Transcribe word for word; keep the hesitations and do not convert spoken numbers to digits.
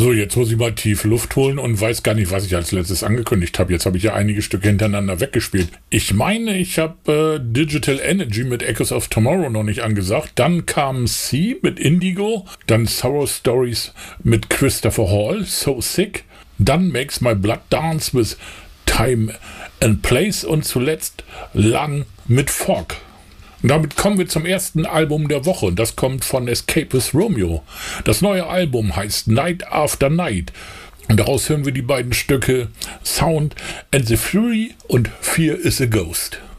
So, jetzt muss ich mal tief Luft holen und weiß gar nicht, was ich als letztes angekündigt habe. Jetzt habe ich ja einige Stücke hintereinander weggespielt. Ich meine, ich habe äh, Digital Energy mit Echoes of Tomorrow noch nicht angesagt. Dann kam C mit Indigo. Dann Sorrow Stories mit Christopher Hall, So Sick. Dann Makes My Blood Dance with Time and Place. Und zuletzt Lang mit Fog. Und damit kommen wir zum ersten Album der Woche und das kommt von Escapist Romeo. Das neue Album heißt Night After Night und daraus hören wir die beiden Stücke Sound and the Fury und Fear is a Ghost.